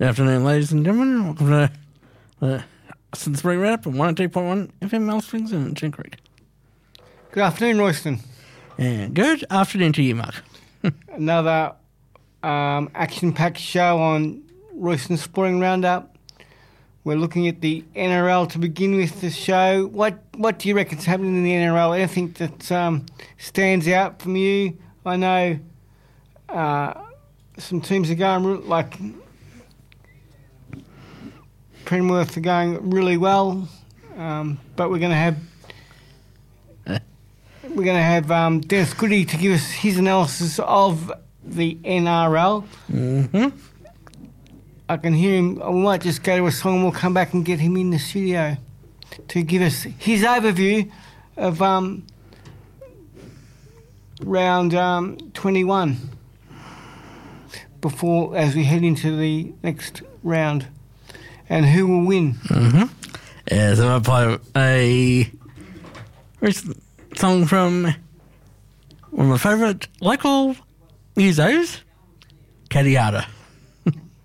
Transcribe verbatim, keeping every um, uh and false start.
Good afternoon, ladies and gentlemen. Welcome to the Austin Spring Roundup on one oh two point one F M Alice Springs and Chin Creek. Good afternoon, Royston. And good afternoon to you, Mark. Another um, action-packed show on Royston Sporting Roundup. We're looking at the N R L to begin with the show. What what do you reckon's happening in the N R L? Anything that um, stands out from you? I know uh, some teams are going like Penrith are going really well, um, but we're going to have we're going to have um, Dennis Goody to give us his analysis of the N R L. Mm-hmm. I can hear him. We might just go to a song and we'll come back and get him in the studio to give us his overview of um, round um, twenty-one before, as we head into the next round, and who will win. Mm-hmm. Yeah, so I play a recent song from one of my favourite local musos, Cadiata.